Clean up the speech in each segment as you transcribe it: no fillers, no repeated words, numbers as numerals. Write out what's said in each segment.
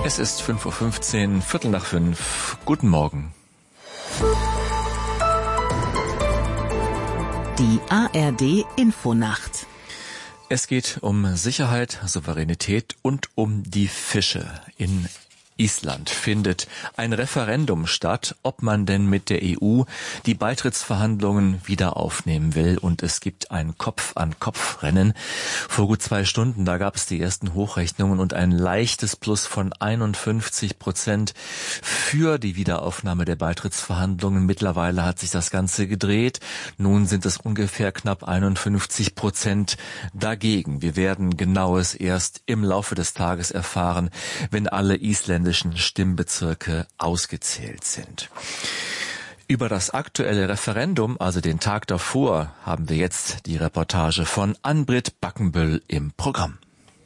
Es ist 5:15 Uhr, 4:45. Guten Morgen. Die ARD Infonacht. Es geht um Sicherheit, Souveränität und um die Fische. In Island findet ein Referendum statt, ob man denn mit der EU die Beitrittsverhandlungen wieder aufnehmen will. Und es gibt ein Kopf-an-Kopf-Rennen. Vor gut 2 Stunden, da gab es die ersten Hochrechnungen und ein leichtes Plus von 51% für die Wiederaufnahme der Beitrittsverhandlungen. Mittlerweile hat sich das Ganze gedreht. Nun sind es ungefähr knapp 51% dagegen. Wir werden Genaues erst im Laufe des Tages erfahren, wenn alle isländischen Stimmbezirke ausgezählt sind. Über das aktuelle Referendum, also den Tag davor, haben wir jetzt die Reportage von Ann-Britt Backenbüll im Programm.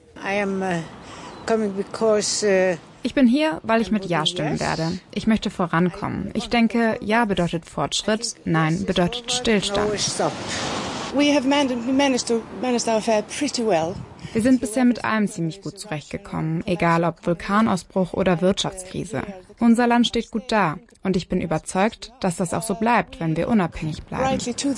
Ich bin hier, weil ich mit Ja stimmen werde. Ich möchte vorankommen. Ich denke, Ja bedeutet Fortschritt, Nein bedeutet Stillstand. Wir sind bisher mit allem ziemlich gut zurechtgekommen, egal ob Vulkanausbruch oder Wirtschaftskrise. Unser Land steht gut da und ich bin überzeugt, dass das auch so bleibt, wenn wir unabhängig bleiben.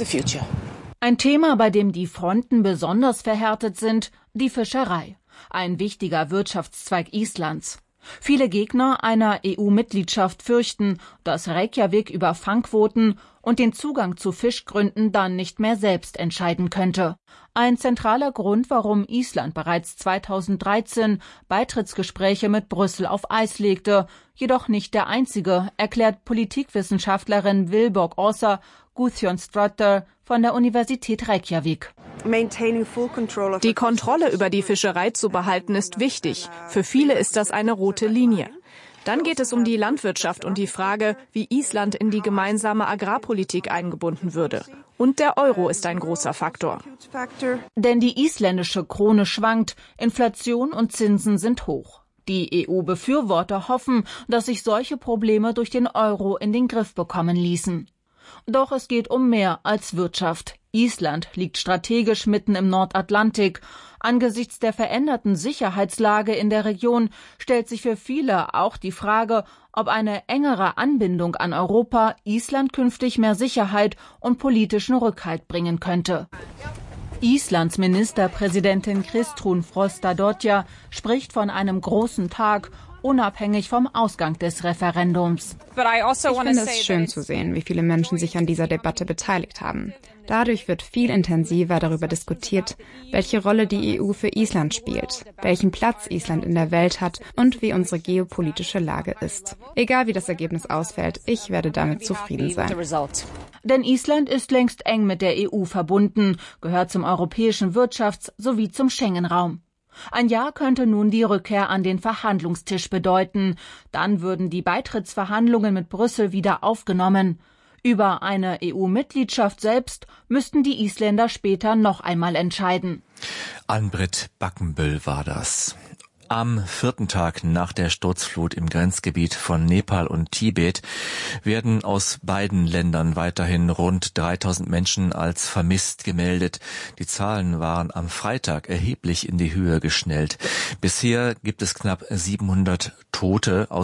Ein Thema, bei dem die Fronten besonders verhärtet sind, die Fischerei, ein wichtiger Wirtschaftszweig Islands. Viele Gegner einer EU-Mitgliedschaft fürchten, dass Reykjavik über Fangquoten und den Zugang zu Fischgründen dann nicht mehr selbst entscheiden könnte. Ein zentraler Grund, warum Island bereits 2013 Beitrittsgespräche mit Brüssel auf Eis legte, jedoch nicht der einzige, erklärt Politikwissenschaftlerin Vilborg Åsa Guðjónsdóttir von der Universität Reykjavik. Die Kontrolle über die Fischerei zu behalten ist wichtig. Für viele ist das eine rote Linie. Dann geht es um die Landwirtschaft und die Frage, wie Island in die gemeinsame Agrarpolitik eingebunden würde. Und der Euro ist ein großer Faktor. Denn die isländische Krone schwankt, Inflation und Zinsen sind hoch. Die EU-Befürworter hoffen, dass sich solche Probleme durch den Euro in den Griff bekommen ließen. Doch es geht um mehr als Wirtschaft. Island liegt strategisch mitten im Nordatlantik. Angesichts der veränderten Sicherheitslage in der Region stellt sich für viele auch die Frage, ob eine engere Anbindung an Europa Island künftig mehr Sicherheit und politischen Rückhalt bringen könnte. Islands Ministerpräsidentin Kristrún Frostadóttir spricht von einem großen Tag, unabhängig vom Ausgang des Referendums. Ich finde es schön zu sehen, wie viele Menschen sich an dieser Debatte beteiligt haben. Dadurch wird viel intensiver darüber diskutiert, welche Rolle die EU für Island spielt, welchen Platz Island in der Welt hat und wie unsere geopolitische Lage ist. Egal wie das Ergebnis ausfällt, ich werde damit zufrieden sein. Denn Island ist längst eng mit der EU verbunden, gehört zum europäischen Wirtschafts- sowie zum Schengen-Raum. Ein Ja könnte nun die Rückkehr an den Verhandlungstisch bedeuten. Dann würden die Beitrittsverhandlungen mit Brüssel wieder aufgenommen. Über eine EU-Mitgliedschaft selbst müssten die Isländer später noch einmal entscheiden. Ann-Britt Backenbüll war das. Am 4. Tag nach der Sturzflut im Grenzgebiet von Nepal und Tibet werden aus beiden Ländern weiterhin rund 3000 Menschen als vermisst gemeldet. Die Zahlen waren am Freitag erheblich in die Höhe geschnellt. Bisher gibt es knapp 700 Tote.